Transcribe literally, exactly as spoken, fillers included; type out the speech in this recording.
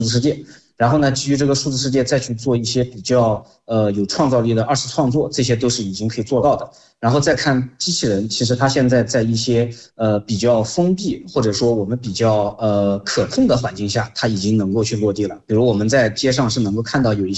字世界，然后呢，基于这个数字世界再去做一些比较呃有创造力的二次创作，这些都是已经可以做到的。然后再看机器人，其实它现在在一些呃比较封闭或者说我们比较呃可控的环境下，它已经能够去落地了。比如我们在街上是能够看到有一些